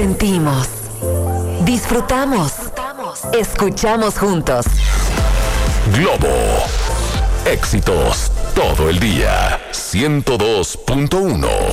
Sentimos, disfrutamos, escuchamos juntos. Globo. Éxitos todo el día. 102.1.